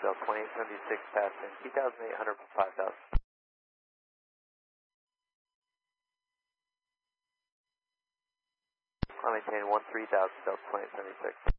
Delta 2876, passing 2,800 for 5,000. I'll maintain 13,000, Delta 2876.